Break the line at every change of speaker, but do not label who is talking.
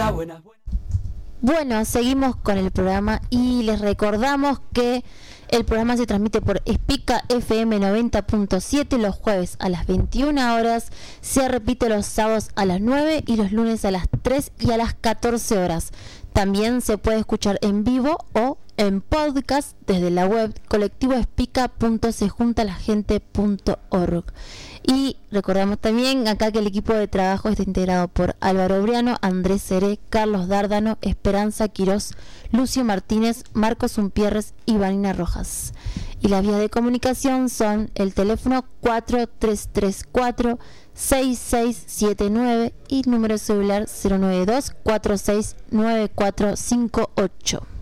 Bueno, seguimos con el programa y les recordamos que el programa se transmite por Espica FM 90.7 los jueves a las 21 horas, se repite los sábados a las 9 y los lunes a las 3 y a las 14 horas. También se puede escuchar en vivo o en podcast desde la web colectivoespica.sejuntalagente.org. Y recordamos también acá que el equipo de trabajo está integrado por Álvaro Briano, Andrés Seré, Carlos Dárdano, Esperanza Quirós, Lucio Martínez, Marcos Umpierres y Vanina Rojas. Y las vías de comunicación son el teléfono 4334-6679 y número celular 092-469458.